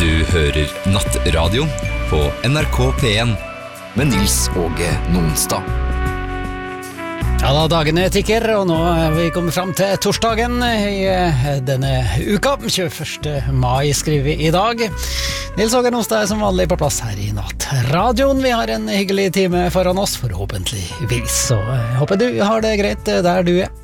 Du hører Nattradio på NRK P1 med Nils Åge Nonstad. Ja da, dagene tikker, og nå er vi kommet frem til torsdagen i denne uka. 21. mai skriver vi i dag. Nils Åge Nonstad er som vanlig på plass her i Nattradioen. Vi har en hyggelig time foran oss, forhåpentligvis. Så jeg håper du har det greit der du er.